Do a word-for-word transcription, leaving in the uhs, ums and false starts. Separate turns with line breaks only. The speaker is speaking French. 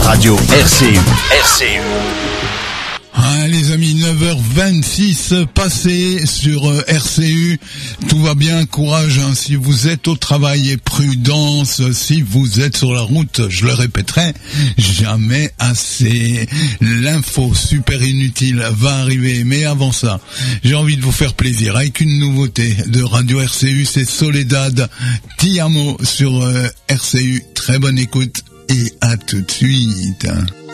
Radio R C U. R C U.
Ah, les amis, neuf heures vingt-six passées sur euh, R C U. Tout va bien, courage, hein, si vous êtes au travail, et prudence si vous êtes sur la route. Je le répéterai, jamais assez. L'info super inutile va arriver, mais avant ça, j'ai envie de vous faire plaisir avec une nouveauté de Radio R C U, c'est Soledad Ti Amo sur euh, R C U. Très bonne écoute et à tout de suite.